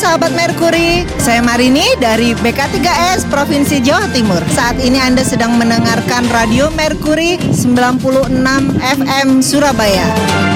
sahabat Merkuri, saya Marini dari BK3S Provinsi Jawa Timur. Saat ini Anda sedang mendengarkan Radio Merkuri 96 FM Surabaya.